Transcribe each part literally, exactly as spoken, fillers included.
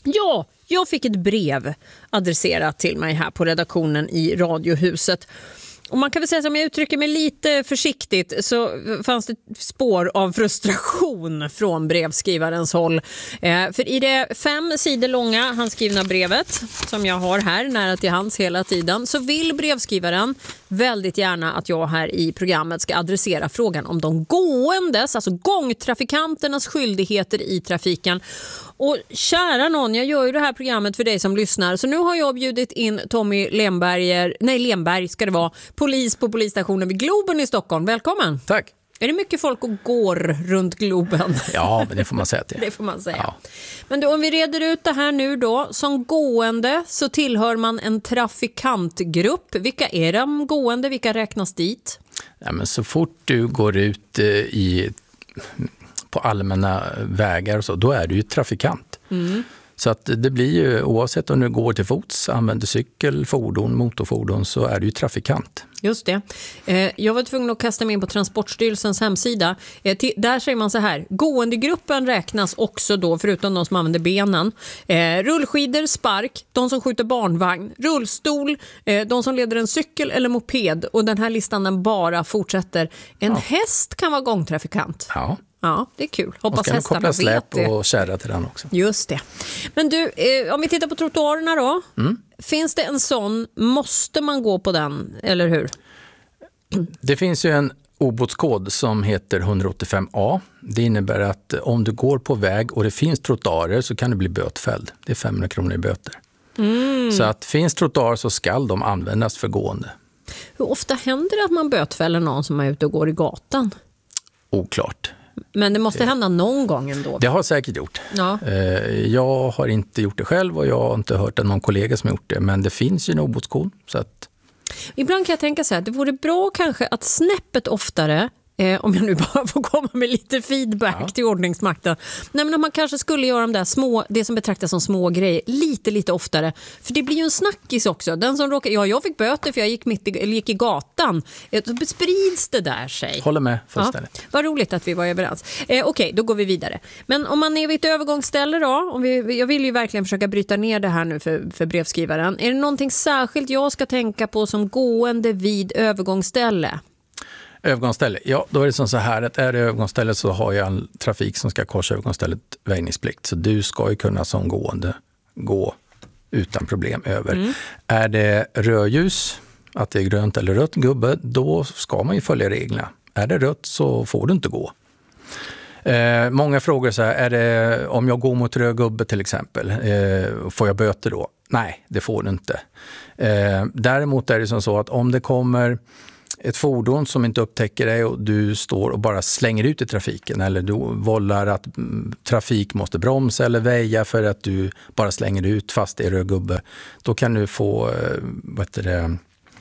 Ja, jag fick ett brev adresserat till mig här på redaktionen i Radiohuset. Och man kan väl säga, som jag uttrycker mig lite försiktigt, så fanns det spår av frustration från brevskrivarens håll. Eh, för i det fem sidor långa handskrivna brevet, som jag har här nära till hands hela tiden, så vill brevskrivaren väldigt gärna att jag här i programmet ska adressera frågan om de gåendes, alltså gångtrafikanternas skyldigheter i trafiken. Och kära någon, jag gör ju det här programmet för dig som lyssnar, så nu har jag bjudit in Tommy Lemberger, nej Lemberg ska det vara, polis på polisstationen vid Globen i Stockholm. Välkommen! Tack! Är det mycket folk och går runt Globen? Ja, men det får man säga till. Det får man säga. Ja. Men då, om vi reder ut det här nu då, som gående så tillhör man en trafikantgrupp. Vilka är de gående? Vilka räknas dit? Ja, men så fort du går ut i, på allmänna vägar och så, då är du ju trafikant. Mm. Så att det blir ju, oavsett om du går till fots, använder cykel, fordon, motorfordon, så är du ju trafikant. Just det. Eh, jag var tvungen att kasta mig in på Transportstyrelsens hemsida. Eh, till, där säger man så här: gåendegruppen räknas också då, förutom de som använder benen. Eh, rullskidor, spark, de som skjuter barnvagn, rullstol, eh, de som leder en cykel eller moped. Och den här listan den bara fortsätter. En ja. häst kan vara gångtrafikant. Ja. Ja, det är kul. Hoppas hästarna vet det. Och ska släp och kärra till den också. Just det. Men du, eh, om vi tittar på trottoarerna då. Mm. Finns det en sån, måste man gå på den, eller hur? Det finns ju en obotskod som heter hundraåttiofem A. Det innebär att om du går på väg och det finns trottoarer så kan du bli bötfälld. Det är femhundra kronor i böter. Mm. Så att finns trottoarer så ska de användas för gående. Hur ofta händer det att man bötfäller någon som är ute och går i gatan? Oklart. Men det måste hända någon gång ändå. Det har säkert gjort. Ja. Jag har inte gjort det själv och jag har inte hört att någon kollega som har gjort det. Men det finns ju en obotskod. Så att... Ibland kan jag tänka så här, det vore bra kanske att snäppet oftare, eh, om jag nu bara får komma med lite feedback ja. till ordningsmakten. Nej, men att man kanske skulle göra de där små, det som betraktas som små grejer lite, lite oftare. För det blir ju en snackis också. Den som råkar, ja, jag fick böter för jag gick, mitt i, eller gick i gatan. Så sprids det där sig. Håller med fullständigt. Ja, vad roligt att vi var överens. Eh, Okej, okay, då går vi vidare. Men om man är vid ett övergångsställe då, om vi, jag vill ju verkligen försöka bryta ner det här nu för, för brevskrivaren. Är det någonting särskilt jag ska tänka på som gående vid övergångsställe? Övergångsställe, ja då är det som så här att är det övergångsställe så har jag en trafik som ska korsa övergångsstället väjningsplikt. Så du ska ju kunna som gående gå utan problem över. Mm. Är det rödljus, att det är grönt eller rött gubbe, då ska man ju följa reglerna. Är det rött så får du inte gå. Eh, många frågar så här, är det, om jag går mot röd gubbe till exempel, eh, får jag böter då? Nej, det får du inte. Eh, däremot är det som så att om det kommer ett fordon som inte upptäcker dig och du står och bara slänger ut i trafiken eller du vållar att trafik måste bromsa eller väja för att du bara slänger ut fast det är röd gubbe, då kan du få, vad heter det,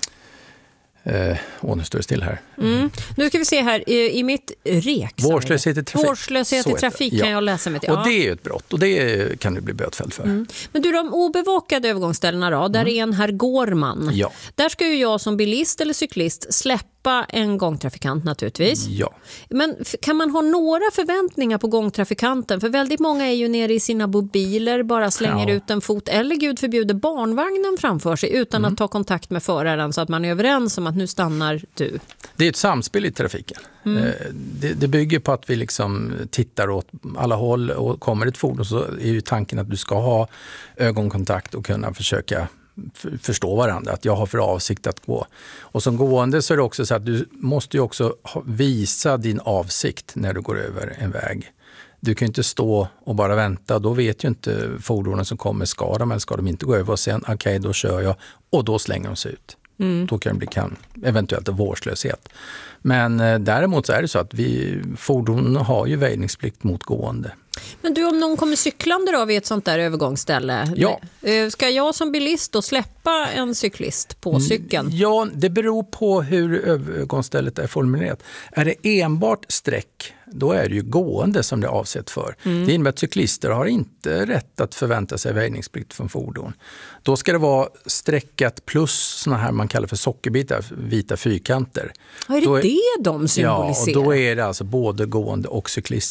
Eh, åh, nu står det still här. Mm. Nu ska vi se här, i, i mitt rek. Vårdslöshet i trafik. Vårdslöshet i trafik kan ja. jag läsa mig till. Och det är ju ett brott och det kan du bli bötfälld för. Mm. Men du, de obevakade övergångsställena då, där mm. är en här går man. Ja. Där ska ju jag som bilist eller cyklist släppa en gångtrafikant naturligtvis. Ja. Men kan man ha några förväntningar på gångtrafikanten? För väldigt många är ju nere i sina mobiler, bara slänger ja. ut en fot eller gud förbjuder barnvagnen framför sig utan mm. att ta kontakt med föraren så att man är överens om att nu stannar du. Det är ett samspel i trafiken. Mm. Det, det bygger på att vi liksom tittar åt alla håll och kommer ett fordon så är ju tanken att du ska ha ögonkontakt och kunna försöka förstå varandra, att jag har för avsikt att gå. Och som gående så är det också så att du måste ju också visa din avsikt när du går över en väg. Du kan ju inte stå och bara vänta, då vet ju inte fordonen som kommer, ska de eller ska de inte gå över och sen okej, okay, då kör jag och då slänger de sig ut. Mm. Då kan det bli kan, eventuellt en vårdslöshet. Men eh, däremot så är det så att vi fordon har ju väjningsplikt mot gående. Men du, om någon kommer cyklande då vid ett sånt där övergångsställe, ja. ska jag som bilist då släppa en cyklist på cykeln? Ja, det beror på hur övergångsstället är formulerat. Är det enbart sträck, då är det ju gående som det är avsett för. Mm. Det innebär att cyklister har inte rätt att förvänta sig väjningsplikt från fordon. Då ska det vara sträckat plus såna här man kallar för sockerbitar, vita fyrkanter. Ja, är det då är, det de symboliserar? Ja, och då är det alltså både gående och cyklister.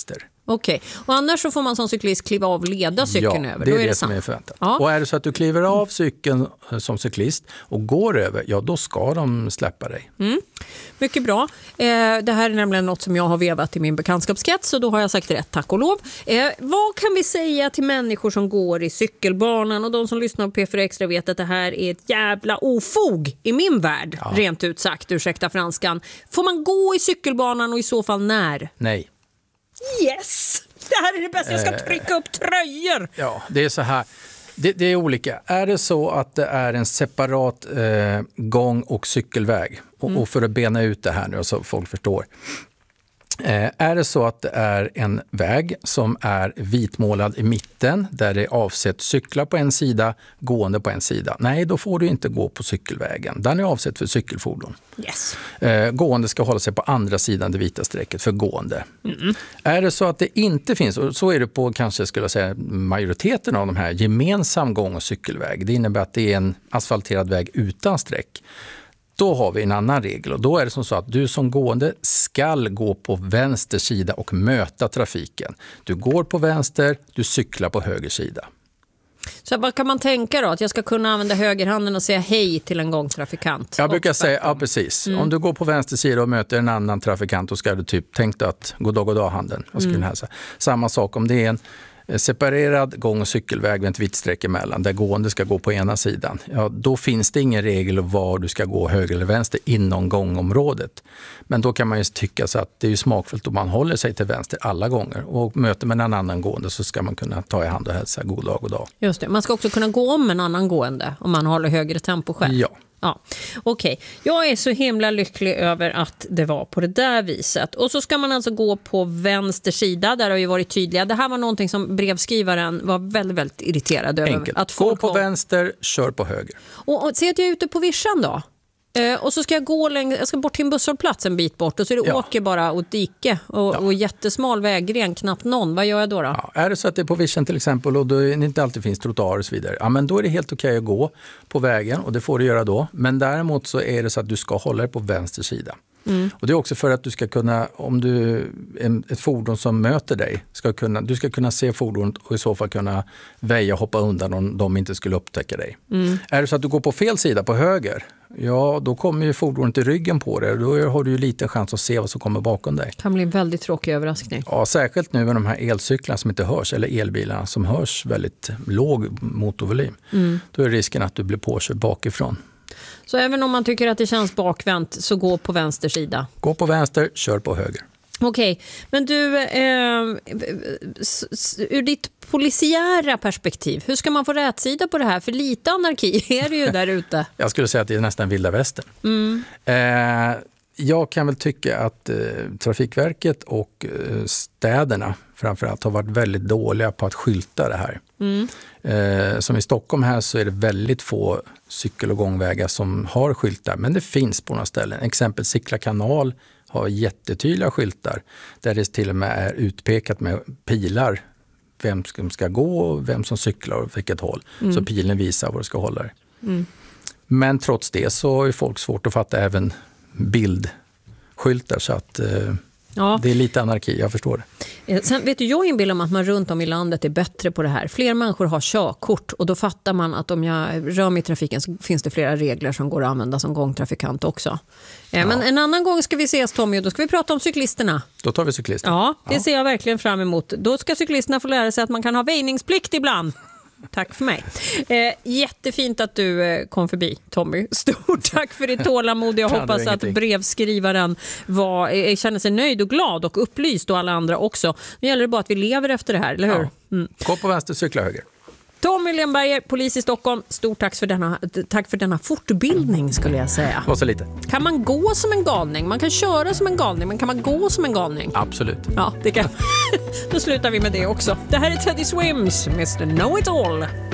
Okej. Och annars så får man som cyklist kliva av leda cykeln ja, över. det är då är det, det som sant. är förväntat. Ja. Och är det så att du kliver av cykeln som cyklist och går över, ja då ska de släppa dig. Mm. Mycket bra. Eh, det här är nämligen något som jag har vevat i min bekantskapskrets, så då har jag sagt rätt, tack och lov. Eh, vad kan vi säga till människor som går i cykelbanan, och de som lyssnar på P fyra Extra vet att det här är ett jävla ofog i min värld, ja. Rent ut sagt, ursäkta franskan. Får man gå i cykelbanan och i så fall när? Nej. Yes! Det här är det bästa, jag ska trycka upp tröjor. Ja, det är så här. Det, det är olika. Är det så att det är en separat eh, gång- och cykelväg, och, mm. och för att bena ut det här nu så folk förstår. Eh, är det så att det är en väg som är vitmålad i mitten där det är avsett cykla på en sida, gående på en sida. Nej, då får du inte gå på cykelvägen. Den är avsett för cykelfordon. Yes. Eh, gående ska hålla sig på andra sidan det vita strecket för gående. Mm. Är det så att det inte finns, och så är det på kanske skulle jag säga majoriteten av de här, gemensam gång- och cykelväg. Det innebär att det är en asfalterad väg utan streck. Då har vi en annan regel, och då är det som så att du som gående ska gå på vänster sida och möta trafiken. Du går på vänster, du cyklar på höger sida. Så vad kan man tänka då? Att jag ska kunna använda högerhanden och säga hej till en gångtrafikant? Jag brukar säga, ja precis. Mm. Om du går på vänster sida och möter en annan trafikant, då ska du typ tänka att goddag, goddag handen. Jag skulle mm. hälsa. Samma sak om det är en separerad gång- och cykelväg med ett vitt streck emellan där gående ska gå på ena sidan. Ja, då finns det ingen regel var du ska gå höger eller vänster inom gångområdet. Men då kan man ju tycka så att det är ju smakfullt om man håller sig till vänster alla gånger, och möter med en annan gående så ska man kunna ta i hand och hälsa god dag och dag. Just det, man ska också kunna gå om en annan gående om man håller högre tempo själv. Ja. Ja, okej. Okay. Jag är så himla lycklig över att det var på det där viset. Och så ska man alltså gå på vänster sida, där har ju varit tydliga. Det här var någonting som brevskrivaren var väldigt, väldigt irriterad över. Enkelt. Att gå på var... vänster, kör på höger. Och, och se att jag är ute på vischan då. Eh, och så ska jag gå längre, jag ska bort till en busshållplats en bit bort, och så är det ja. åker bara åt dike och, ja. och jättesmal vägren, knappt någon. Vad gör jag då då? Ja, är det så att det är på vischan till exempel och då det inte alltid finns trottoarer och så vidare, ja, men då är det helt okej att gå på vägen, och det får du göra då. Men däremot så är det så att du ska hålla dig på vänster sida. Mm. Och det är också för att du ska kunna, om du en, ett fordon som möter dig, ska kunna, du ska kunna se fordonet och i så fall kunna väja och hoppa undan om de inte skulle upptäcka dig. Mm. Är det så att du går på fel sida, på höger, ja då kommer ju fordonet i ryggen på dig, och då har du ju liten chans att se vad som kommer bakom dig. Det kan bli en väldigt tråkig överraskning. Ja, särskilt nu med de här elcyklarna som inte hörs, eller elbilarna som hörs väldigt låg motorvolym. Mm. Då är risken att du blir påkörd bakifrån. Så även om man tycker att det känns bakvänt, så gå på vänster sida. Gå på vänster, kör på höger. Okej, okay. Men du, eh, ur ditt polisiära perspektiv, hur ska man få rätsida på det här? För lite anarki är det ju där ute. Jag skulle säga att det är nästan vilda västern. Mm. Eh, jag kan väl tycka att eh, Trafikverket och eh, städerna framförallt har varit väldigt dåliga på att skylta det här. Mm. Eh, som i Stockholm här så är det väldigt få cykel- och gångvägar som har skyltar, men det finns på några ställen. Exempel Sickla kanal har jättetydliga skyltar där det till och med är utpekat med pilar vem som ska gå och vem som cyklar och vilket håll. Mm. Så pilen visar var du ska hålla dig. Mm. Men trots det så är folk svårt att fatta även bildskyltar, så att eh, ja. det är lite anarki, jag förstår det. Sen vet du, jag inbillar mig att man runt om i landet är bättre på det här. Fler människor har körkort, och då fattar man att om jag rör mig i trafiken så finns det flera regler som går att använda som gångtrafikant också. Ja. Men en annan gång ska vi ses, Tommy, och då ska vi prata om cyklisterna. Då tar vi cyklisterna. Ja, det ja. ser jag verkligen fram emot. Då ska cyklisterna få lära sig att man kan ha väjningsplikt ibland. Tack för mig. Eh, jättefint att du eh, kom förbi, Tommy. Stort tack för ditt tålamod. Jag hoppas att brevskrivaren var, eh, känner sig nöjd och glad och upplyst, och alla andra också. Nu gäller det bara att vi lever efter det här, eller hur? Ja. Mm. Gå på vänster, cykla höger. Tommy Lenberger, polis i Stockholm. Stort tack för denna, tack för denna fortbildning, skulle jag säga. Och så lite. Kan man gå som en galning? Man kan köra som en galning, men kan man gå som en galning? Absolut. Ja, det kan. Då slutar vi med det också. Det här är Teddy Swims, mister Know It All.